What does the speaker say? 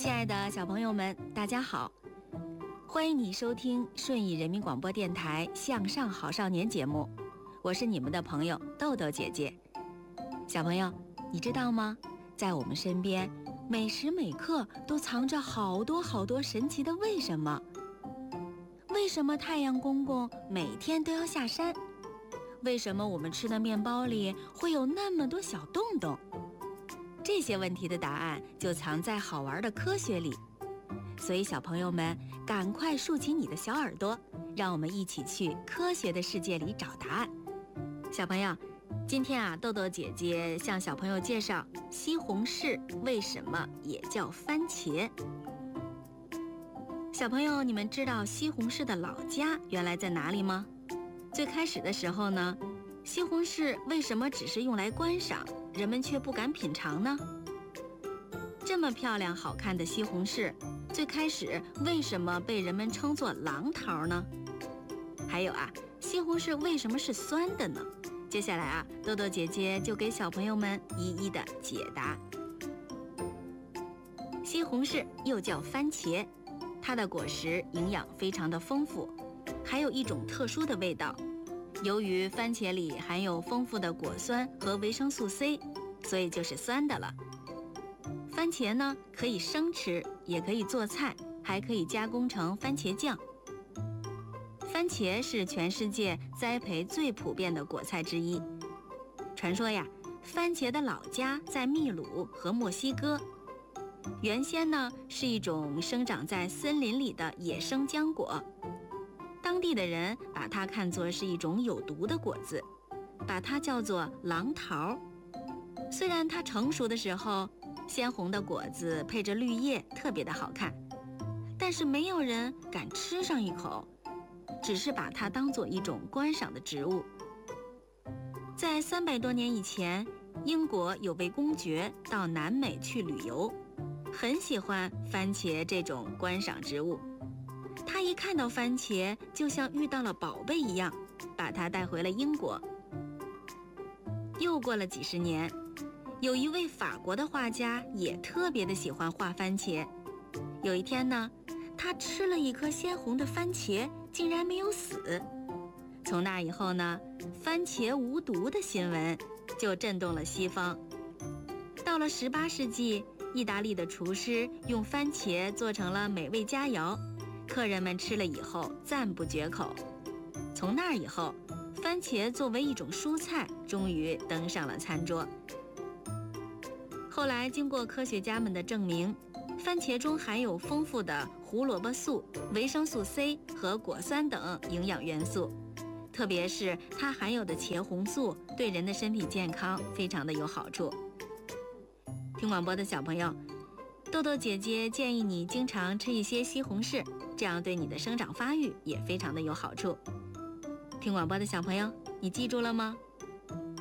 亲爱的小朋友们，大家好，欢迎你收听顺义人民广播电台向上好少年节目，我是你们的朋友豆豆姐姐。小朋友，你知道吗？在我们身边，每时每刻都藏着好多好多神奇的为什么。为什么太阳公公每天都要下山？为什么我们吃的面包里会有那么多小洞洞？这些问题的答案就藏在好玩的科学里，所以小朋友们赶快竖起你的小耳朵，让我们一起去科学的世界里找答案。小朋友，今天豆豆姐姐向小朋友介绍西红柿为什么也叫番茄。小朋友，你们知道西红柿的老家原来在哪里吗？最开始的时候呢，西红柿为什么只是用来观赏，人们却不敢品尝呢？这么漂亮好看的西红柿，最开始为什么被人们称作狼桃呢？还有西红柿为什么是酸的呢？接下来豆豆姐姐就给小朋友们一一的解答。西红柿又叫番茄，它的果实营养非常的丰富，还有一种特殊的味道。由于番茄里含有丰富的果酸和维生素 C， 所以就是酸的了。番茄呢，可以生吃，也可以做菜，还可以加工成番茄酱。番茄是全世界栽培最普遍的果菜之一。传说番茄的老家在秘鲁和墨西哥。原先呢，是一种生长在森林里的野生浆果。当地的人把它看作是一种有毒的果子，把它叫做狼桃。虽然它成熟的时候，鲜红的果子配着绿叶特别的好看，但是没有人敢吃上一口，只是把它当作一种观赏的植物。在300多年以前，英国有位公爵到南美去旅游，很喜欢番茄这种观赏植物。他一看到番茄，就像遇到了宝贝一样，把它带回了英国。又过了几十年，有一位法国的画家也特别的喜欢画番茄。有一天呢，他吃了一颗鲜红的番茄，竟然没有死。从那以后呢，番茄无毒的新闻就震动了西方。到了18世纪，意大利的厨师用番茄做成了美味佳肴，客人们吃了以后赞不绝口。从那以后，番茄作为一种蔬菜，终于登上了餐桌。后来经过科学家们的证明，番茄中含有丰富的胡萝卜素、维生素 C 和果酸等营养元素，特别是它含有的茄红素对人的身体健康非常的有好处。听广播的小朋友，豆豆姐姐建议你经常吃一些西红柿，这样对你的生长发育也非常的有好处。听广播的小朋友，你记住了吗？